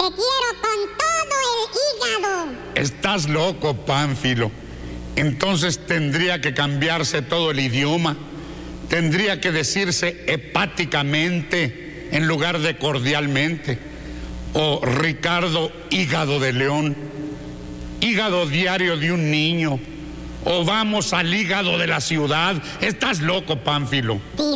quiero con todo el hígado. Estás loco, Pánfilo. Entonces tendría que cambiarse todo el idioma. Tendría que decirse hepáticamente en lugar de cordialmente. O Ricardo Hígado de León, hígado diario de un niño. O vamos al hígado de la ciudad. Estás loco, Pánfilo.